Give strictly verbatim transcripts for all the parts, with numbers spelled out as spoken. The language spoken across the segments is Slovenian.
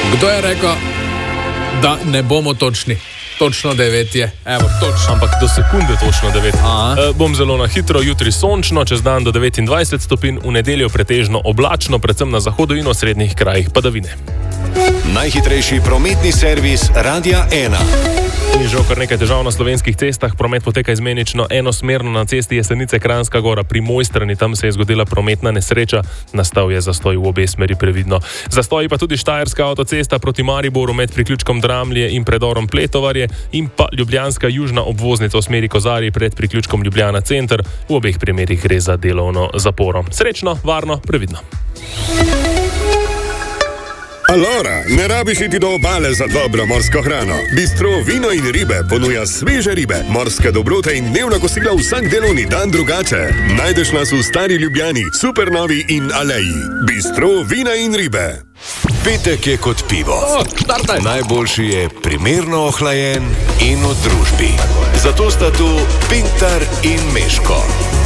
Kdo je rekel, da ne bomo točni? Točno devet je. Evo, točno. Ampak do sekunde točno devet. E, bom zelo na hitro, jutri sončno, čez dan do devetindvajset stopinj, v nedeljo pretežno oblačno, predvsem na zahodu in osrednjih krajih padavine. Najhitrejši prometni servis Radia ena. In žal kar nekaj težav na slovenskih cestah, promet poteka izmenično enosmerno na cesti Jesenice Kranjska Gora pri Mojstrani, tam se je zgodila prometna nesreča, nastal je zastoj v obe smeri, previdno. Zastoji pa tudi Štajerska avtocesta proti Mariboru med priključkom Dramlje in predorom Pletovarje in pa ljubljanska južna obvoznica v smeri Kozarji pred priključkom Ljubljana center, v obeh primerih gre za delovno zaporo. Srečno, varno, previdno. Alora, ne rabiš iti do obale za dobro morsko hrano. Bistro Vino in ribe ponuja sveže ribe, morske dobrote in dnevna kosila vsak delovni dan drugače. Najdeš nas v Stari Ljubljani, Supernovi in Aleji. Bistro Vina in ribe. Petek je kot pivo. O, Najboljši je primerno ohlajen in v družbi. Zato sta tu Pintar in Meško.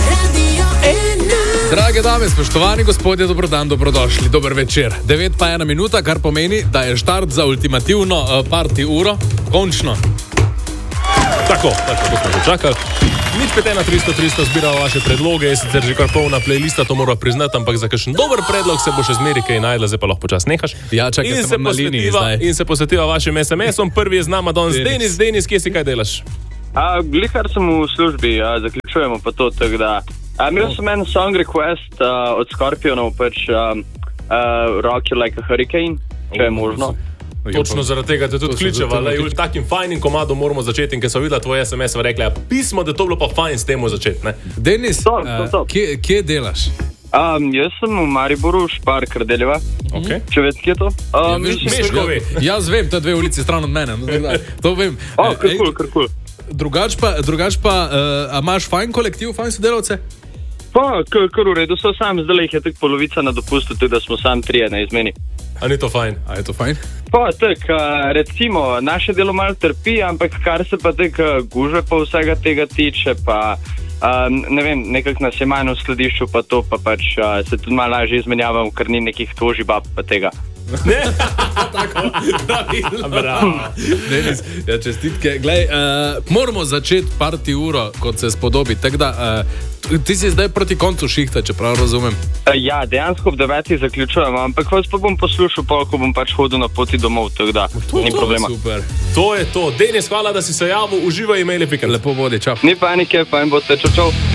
Drage dame, spoštovani gospodje, dobrodan, dobrodošli, dober večer. devet pa ena minuta, kar pomeni, da je štart za ultimativno uh, party uro. Končno. Tako, tako, to smo že čakali. Nič pet ena tristo tristo zbiramo vaše predloge, je sicer že kar polna playlista, to mora priznati, ampak za kakšen dober predlog se bo še zmeri kaj najdla, zdaj pa lahko počas nehaš. Ja, čakaj, in se bom na liniji zdaj. In se posvetiva vašim es em esom, prvi je z nama danes Denis. Denis, kje si, kaj delaš? A, glihar sem v službi, a, zaključujemo pa to, tako da. A, imel sem en song request a, od Scorpionov, pač a, a, Rock You Like a Hurricane, če je možno. Točno zaradi tega te tudi kličeva, da je v takim fajnim komadom moramo začeti in ker so videla tvoj es em es, rekla, pismo, da to bilo pa fajn s temu začeti, ne? Denis, Stop, stop, stop. uh, kje, kje delaš? Um, jaz sem v Mariboru, Špar Kardeljeva, Okay. če veš, kje je to? Um, Ja, mislim, Meško ve. Jaz vem, to je dve ulici stran od mene. No, tako da, to vem. O, Eh, kar ej, kul, kar kul. Drugač pa, drugač pa uh, a imaš fajn kolektiv, fajn sodelavce? Pa, kar, kar v redu, so sam, zdaj jih je tako polovica na dopustu, tudi da smo sam trije na izmeni. A ni to fajn? A je to fajn? Pa, tak, a, recimo, naše delo malo trpi, ampak kar se pa tak a, gužve pa vsega tega tiče, pa a, ne vem, nekako nas je manj v skladišču, pa to pa pač a, se tudi malo lažje izmenjavamo, ker ni nekih toži bab pa tega. Ne? Tako, pravilno. Bravo. Denis, ja, čestitke. Glej, uh, moramo začeti party uro, kot se spodobi. Tako da, uh, ti si zdaj proti koncu šihta, če prav razumem. A, ja, dejansko ob devetih zaključujemo, ampak vas pa bom poslušal, pa ko bom pač hodil na poti domov, tako da ni problema. Super. To je to. Denis, hvala, da si se javil. Uživaj, imeli pikant. Lepo vodi, čau. Ni panike, fajn boste, čau, čau.